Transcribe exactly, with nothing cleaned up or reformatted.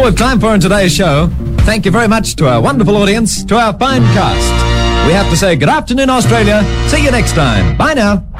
we've time for in today's show. Thank you very much to our wonderful audience, to our fine cast. We have to say good afternoon, Australia. See you next time. Bye now.